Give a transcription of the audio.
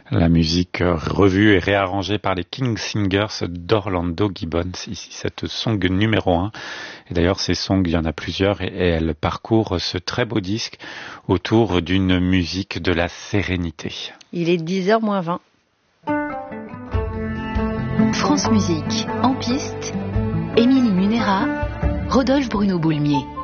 La musique revue et réarrangée par les King Singers d'Orlando Gibbons. Ici, cette song numéro 1. Et d'ailleurs, ces songs, il y en a plusieurs et elles parcourent ce très beau disque autour d'une musique de la sérénité. Il est 10h moins 20. France Musique, en piste, Émilie Munera, Rodolphe Bruno Boulmier.